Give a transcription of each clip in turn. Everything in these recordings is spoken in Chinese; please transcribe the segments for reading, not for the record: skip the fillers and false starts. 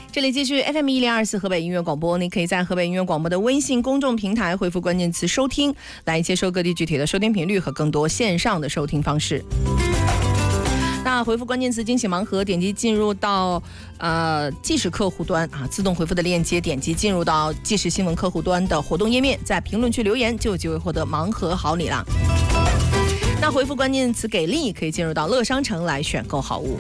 这里继续 FM1024河北音乐广播，你可以在河北音乐广播的微信公众平台回复关键词收听，来接收各地具体的收听频率和更多线上的收听方式。那回复关键词惊喜盲盒，点击进入到即时客户端自动回复的链接，点击进入到即时新闻客户端的活动页面，在评论区留言就有机会获得盲盒好礼啦。那回复关键词给力，可以进入到乐商城来选购好物。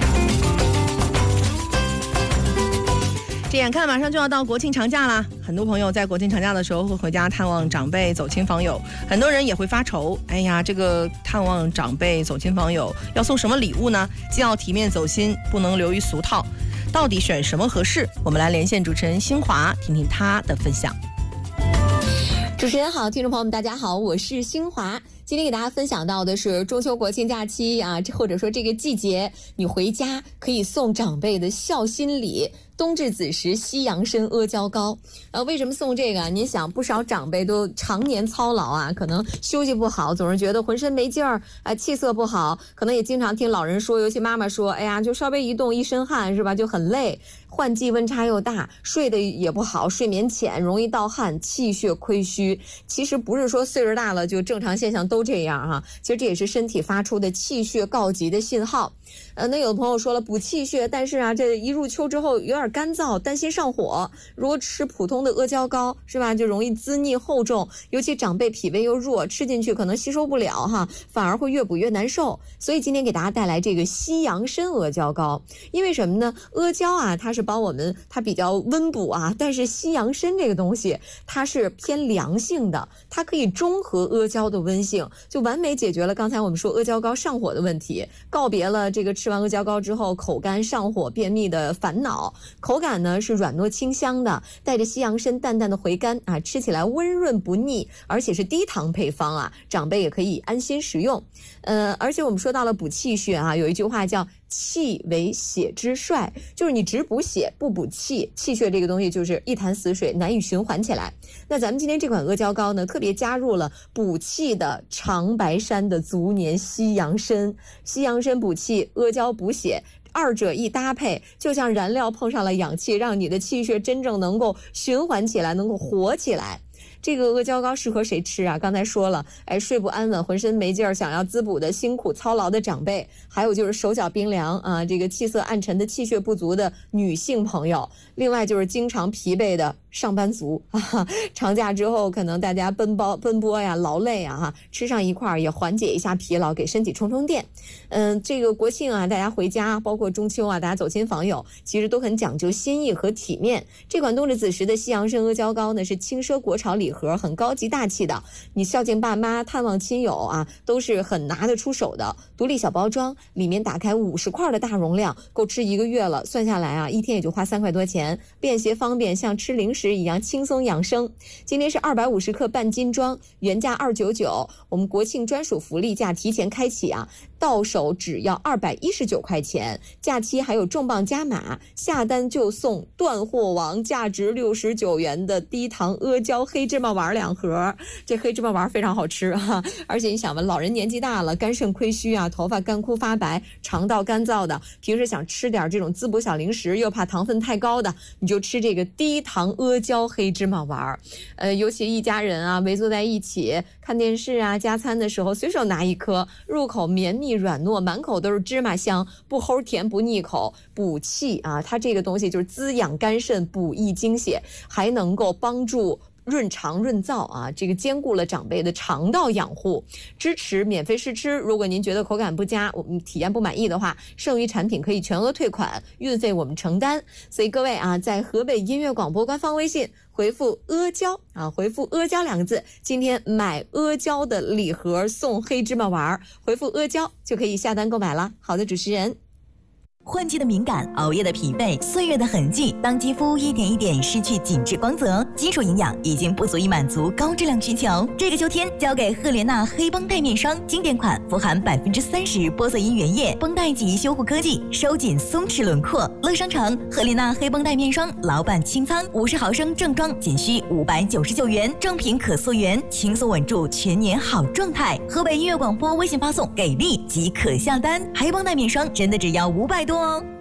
这眼看马上就要到国庆长假啦，很多朋友在国庆长假的时候会回家探望长辈、走亲访友，很多人也会发愁，哎呀，这个探望长辈、走亲访友要送什么礼物呢？既要体面走心，不能流于俗套，到底选什么合适？我们来连线主持人新华，听听他的分享。 主持人好，听众朋友们大家好，我是新华。今天给大家分享到的是中秋国庆假期或者说这个季节，你回家可以送长辈的孝心礼。冬至子时西洋参阿胶糕，为什么送这个？您想，不少长辈都常年操劳可能休息不好，总是觉得浑身没劲儿气色不好，可能也经常听老人说，尤其妈妈说，哎呀，就稍微一动一身汗是吧，就很累，换季温差又大，睡得也不好，睡眠浅，容易盗汗，气血亏虚。其实不是说岁数大了就正常现象都这样其实这也是身体发出的气血告急的信号。那有的朋友说了，补气血，但是这一入秋之后有点干燥，担心上火。如果吃普通的阿胶糕是吧，就容易滋腻厚重，尤其长辈脾胃又弱，吃进去可能吸收不了反而会越补越难受。所以今天给大家带来这个西洋参阿胶糕，因为什么呢？阿胶它是帮我们，它比较温补但是西洋参这个东西它是偏凉性的，它可以中和阿胶的温性，就完美解决了刚才我们说阿胶糕上火的问题，告别了这个吃完阿胶糕之后口干上火便秘的烦恼。口感呢是软糯清香的，带着西洋参淡淡的回甘吃起来温润不腻，而且是低糖配方长辈也可以安心食用。而且我们说到了补气血有一句话叫气为血之帅，就是你只补血不补气，气血这个东西就是一潭死水，难以循环起来。那咱们今天这款阿胶糕呢，特别加入了补气的长白山的足年西洋参，西洋参补气，阿胶补血，二者一搭配，就像燃料碰上了氧气，让你的气血真正能够循环起来，能够活起来。这个阿胶糕适合谁吃刚才说了，睡不安稳，浑身没劲儿，想要滋补的辛苦操劳的长辈，还有就是手脚冰凉这个气色暗沉的气血不足的女性朋友，另外就是经常疲惫的上班族长假之后可能大家奔波劳累吃上一块也缓解一下疲劳，给身体充充电。这个国庆大家回家，包括中秋大家走亲访友，其实都很讲究心意和体面。这款冬至子时的西洋参阿胶糕呢，是轻奢国潮礼盒，很高级大气的，你孝敬爸妈、探望亲友都是很拿得出手的。独立小包装，里面打开50块的大容量，够吃1个月了，算下来一天也就花3块多钱，便携方便，像吃零食一样轻松养生。今天是250克半斤装，原价299，我们国庆专属福利价提前开启到手只要219块钱，假期还有重磅加码，下单就送断货王价值69元的低糖阿胶黑芝麻丸2盒。这黑芝麻丸非常好吃而且你想吧，老人年纪大了，肝肾亏虚头发干枯发白，肠道干燥的，平时想吃点这种滋补小零食，又怕糖分太高的，你就吃这个低糖阿胶黑芝麻丸。尤其一家人围坐在一起看电视加餐的时候，随手拿一颗，入口绵密软糯，满口都是芝麻香，不齁甜不腻口，补气它这个东西就是滋养肝肾，补益精血，还能够帮助润肠润燥这个兼顾了长辈的肠道养护，支持免费试吃。如果您觉得口感不佳，我们体验不满意的话，剩余产品可以全额退款，运费我们承担。所以各位在河北音乐广播官方微信回复阿胶回复阿胶2个字，今天买阿胶的礼盒送黑芝麻丸，回复阿胶就可以下单购买了。好的，主持人。 换季的敏感，熬夜的疲惫，岁月的痕迹，当肌肤一点一点失去紧致光泽，基础营养已经不足以满足高质量需求。这个秋天交给赫莲娜黑绷带面霜，经典款，富含30%玻色因原液，绷带级修护科技，收紧松弛轮廓。乐商城赫莲娜黑绷带面霜老版清仓，50毫升正装仅需599元，正品可溯源，轻松稳住全年好状态。河北音乐广播微信发送给力即可下单，黑绷带面霜真的只要500多哦。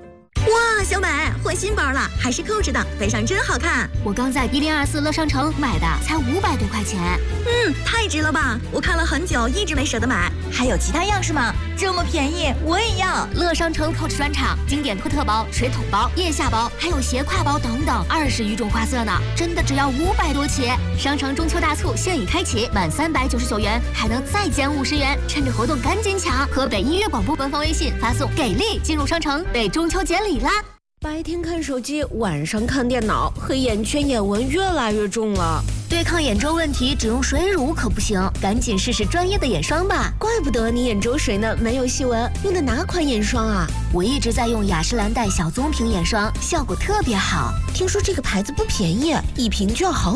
哇，小美换新包了，还是扣着的，背上真好看。 我刚在1024乐商城买的，才500多块钱。 太值了吧！我看了很久，一直没舍得买。还有其他样式吗？这么便宜，我也要。 乐商城 Coach 专场，经典托特包、水桶包、腋下包，还有斜挎包等等，20余种花色呢，真的只要500多起。商城中秋大促现已开启，满399元还能再减50元，趁着活动赶紧抢！河北音乐广播官方微信发送给力进入商城，被中秋节礼啦！ 白天看手机，晚上看电脑，黑眼圈、眼纹越来越重了。 对抗眼周问题，只用水乳可不行，赶紧试试专业的眼霜吧。 怪不得你眼周水嫩，没有细纹，用的哪款眼霜啊？ 我一直在用雅诗兰黛小棕瓶眼霜，效果特别好。 听说这个牌子不便宜，一瓶就要好